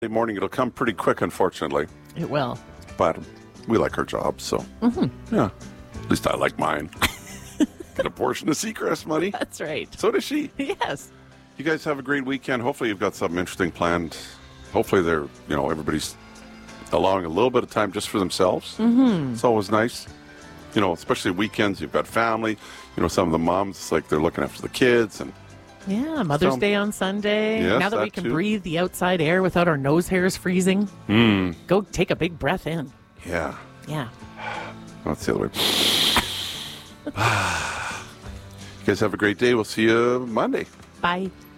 Morning, it'll come pretty quick, unfortunately. It will. But we like our jobs, so yeah. At least I like mine. Get a portion of Seacrest money. That's right. So does she. Yes. You guys have a great weekend. Hopefully you've got something interesting planned. Hopefully everybody's allowing a little bit of time just for themselves. Mm-hmm. It's always nice. Especially weekends, you've got family. Some of the moms, it's like they're looking after the kids. And yeah, Mother's Day on Sunday. Yes, now that we can too. breathe the outside air without our nose hairs freezing, go take a big breath in. Yeah. Yeah. That's the other way. You guys have a great day. We'll see you Monday. Bye.